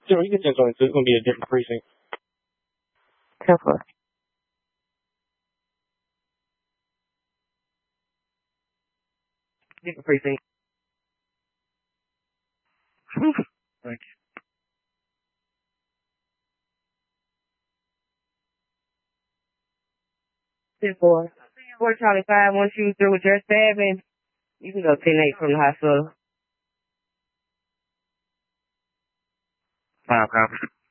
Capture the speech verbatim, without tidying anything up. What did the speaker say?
So you can just go into it's gonna be a different precinct. ten four. Different precinct. Thank you. ten four. four Charlie five, once you through with your stabbing, you can go ten eight from the hospital. Five copies.